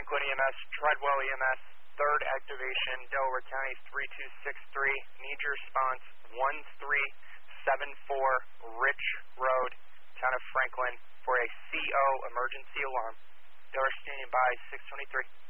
Franklin EMS, Treadwell EMS, third activation, Delaware County 3263. Need your response 1374 Rich Road, town of Franklin, for a CO emergency alarm. Delaware standing by 623.